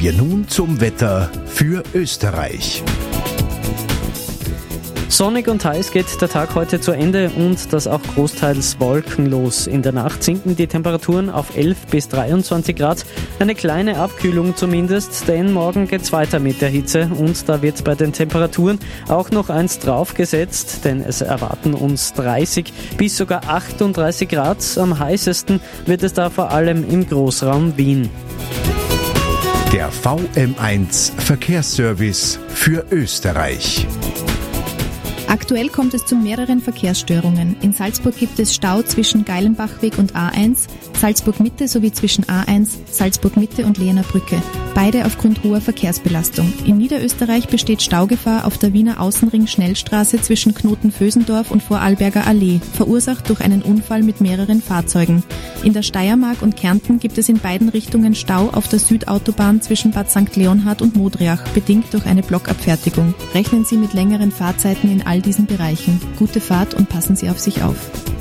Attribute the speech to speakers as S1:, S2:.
S1: wir nun zum Wetter für Österreich.
S2: Sonnig und heiß geht der Tag heute zu Ende und das auch großteils wolkenlos. In der Nacht sinken die Temperaturen auf 11 bis 23 Grad. Eine kleine Abkühlung zumindest, denn morgen geht's weiter mit der Hitze und da wird bei den Temperaturen auch noch eins draufgesetzt, denn es erwarten uns 30 bis sogar 38 Grad. Am heißesten wird es da vor allem im Großraum Wien.
S1: Der VM1 Verkehrsservice für Österreich.
S3: Aktuell kommt es zu mehreren Verkehrsstörungen. In Salzburg gibt es Stau zwischen Geilenbachweg und A1, Salzburg-Mitte sowie zwischen A1, Salzburg-Mitte und Lehener Brücke. Beide aufgrund hoher Verkehrsbelastung. In Niederösterreich besteht Staugefahr auf der Wiener Außenring-Schnellstraße zwischen Knoten-Vösendorf und Vorarlberger Allee, verursacht durch einen Unfall mit mehreren Fahrzeugen. In der Steiermark und Kärnten gibt es in beiden Richtungen Stau auf der Südautobahn zwischen Bad St. Leonhard und Modriach, bedingt durch eine Blockabfertigung. Rechnen Sie mit längeren Fahrzeiten in all diesen Bereichen. Gute Fahrt und passen Sie auf sich auf.